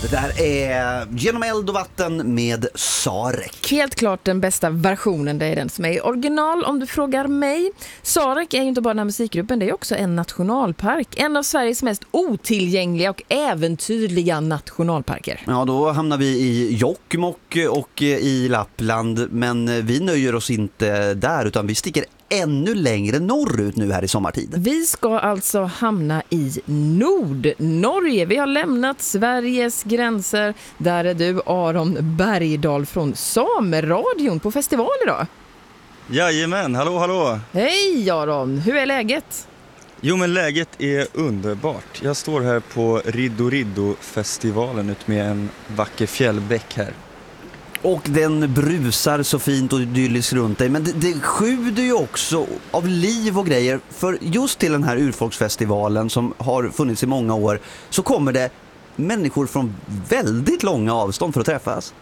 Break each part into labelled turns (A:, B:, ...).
A: Det där är Genom eld och vatten med Sarek.
B: Helt klart den bästa versionen, det är den som är original om du frågar mig. Sarek är ju inte bara den här musikgruppen, det är också en nationalpark. En av Sveriges mest otillgängliga och äventyrliga nationalparker.
A: Ja, då hamnar vi i Jokkmokk och i Lappland, men vi nöjer oss inte där utan vi sticker ännu längre norrut nu här i sommartid.
B: Vi ska alltså hamna i Nordnorge. Vi har lämnat Sveriges gränser. Där är du, Aron Bergdahl från Sameradion på festival idag.
C: Jajamän, hallå.
B: Hej Aron, hur är läget?
C: Jo men läget är underbart. Jag står här på Riddo-festivalen ut med en vacker fjällbäck här.
A: Och den brusar så fint och idylliskt runt dig. Men det sjuder ju också av liv och grejer. För just till den här urfolksfestivalen som har funnits i många år så kommer det människor från väldigt långa avstånd för att träffas.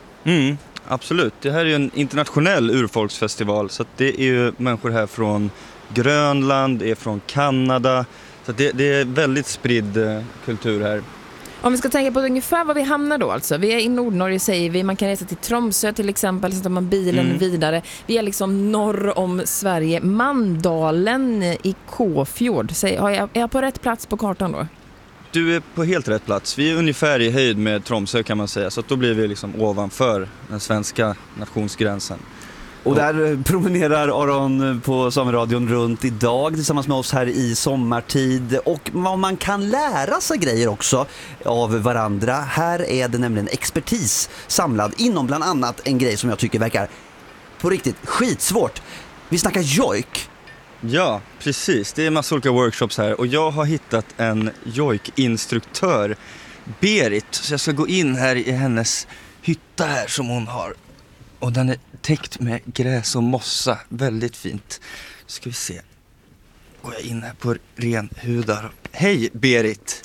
C: Absolut. Det här är ju en internationell urfolksfestival. Så att det är ju människor här från Grönland, är från Kanada. Så att det är väldigt spridd kultur här.
B: Om vi ska tänka på ungefär var vi hamnar då alltså. Vi är i Nordnorge säger vi, man kan resa till Tromsø till exempel, så tar man bilen vidare. Vi är liksom norr om Sverige, Mandalen i Kåfjord. Är jag på rätt plats på kartan då?
C: Du är på helt rätt plats. Vi är ungefär i höjd med Tromsø kan man säga. Så att då blir vi liksom ovanför den svenska nationsgränsen.
A: Och där promenerar Aron på Sameradion runt idag tillsammans med oss här i sommartid. Och vad man kan lära sig grejer också av varandra. Här är det nämligen expertis samlad inom bland annat en grej som jag tycker verkar på riktigt skitsvårt. Vi snackar jojk.
C: Ja, precis. Det är massa olika workshops här. Och jag har hittat en jojk-instruktör, Berit. Så jag ska gå in här i hennes hytta här som hon har. Och den är täckt med gräs och mossa. Väldigt fint. Ska vi se. Går jag in här på renhudar. Hej Berit.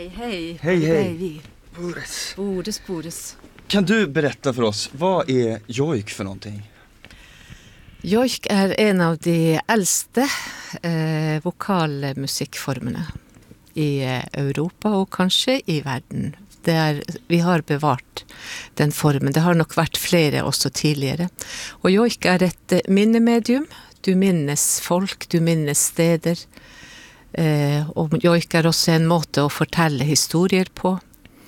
D: Hej. Boris.
C: Kan du berätta för oss, vad är jojk för någonting?
D: Jojk är en av de äldste vokalmusikformerna i Europa och kanske i världen. Vi har bevarat den formen. Det har nog varit flera också tidigare. Och jojk är ett minnemedium. Du minnes folk, du minnes städer. Och jojk är också en måte att fortälla historier på.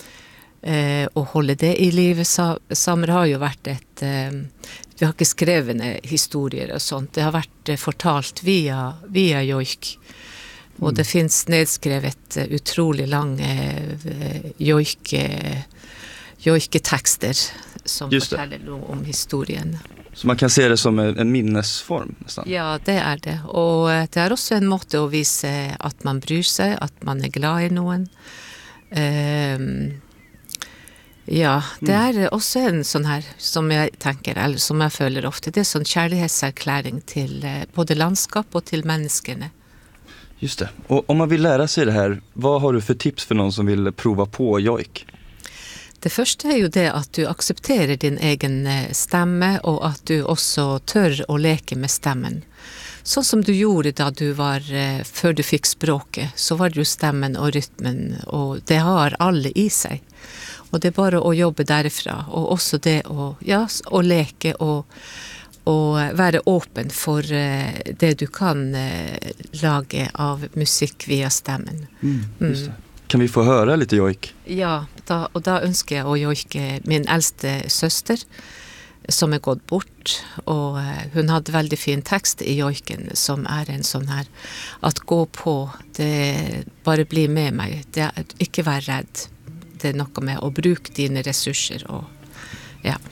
D: Och hålla det i livet. Samer har ju varit vi har inte skrivna historier och sånt. Det har varit fortalt via jojk. Och det finns nedskrivet otroligt långa jojketexter som fortäller om historien.
C: Så man kan se det som en minnesform nästan?
D: Ja, det är det. Och det är också en måte att visa att man bryr sig, att man är glad i någon. Ja, det är också en sån här som jag tänker, eller som jag följer ofta. Det är en sån kärlekserkläring till både landskap och till människorna.
C: Just det. Och om man vill lära sig det här, vad har du för tips för någon som vill prova på jojk?
D: Det första är ju det att du accepterar din egen stämme och att du också tör att leka med stämmen. Så som du gjorde då du var, för du fick språket, så var det ju stämmen och rytmen och det har alla i sig. Och det är bara att jobba därifrån och också det att leka och vara öppen för det du kan laga av musik via stämmen.
C: Just det. Kan vi få höra lite jojk?
D: Ja, då önskar jag att jojka min äldste syster som är gått bort. Och hon hade väldigt fin text i jojken som är en sån här att gå på, det bara bli med mig. Det är inte vara rädd. Det är något med att bruka dina resurser och ja.